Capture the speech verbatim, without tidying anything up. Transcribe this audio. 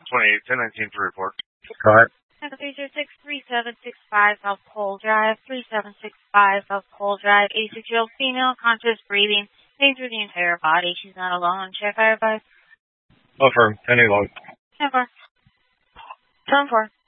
twenty-eight, ten nineteen to report. Go ahead. three zero six, three seven six five South Pole Drive, three seven six five South Pole Drive, a six-year-old female, conscious breathing, pain through the entire body. She's not alone. Check five five. Affirm. ten eight log. ten four. ten four.